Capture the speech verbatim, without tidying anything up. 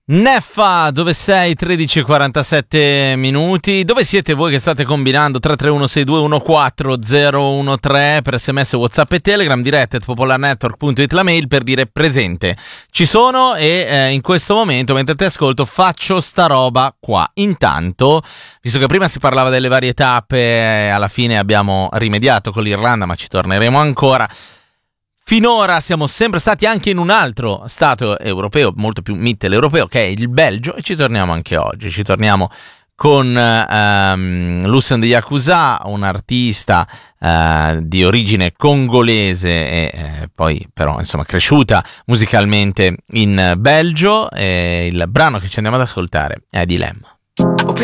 Neffa, dove sei? tredici e quarantasette minuti. Dove siete voi che state combinando? tre tre uno sei due uno quattro zero uno tre per sms, WhatsApp e Telegram, diretta at popolarnetwork punto it la mail per dire presente. Ci sono e eh, in questo momento, mentre ti ascolto, faccio sta roba qua. Intanto, visto che prima si parlava delle varie tappe, alla fine abbiamo rimediato con l'Irlanda, ma ci torneremo ancora. Finora siamo sempre stati anche in un altro stato europeo, molto più mitteleuropeo, che è il Belgio, e ci torniamo anche oggi. Ci torniamo con um, Lucien de Yakuza, un artista uh, di origine congolese e eh, poi però insomma cresciuta musicalmente in Belgio, e il brano che ci andiamo ad ascoltare è Dilemma.